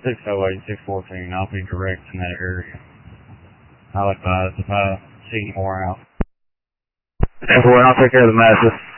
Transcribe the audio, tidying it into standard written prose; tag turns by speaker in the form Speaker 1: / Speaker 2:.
Speaker 1: 608, 614. I'll be direct in that area. I'll advise if I see any more out. 10-4, I'll take care of the masses.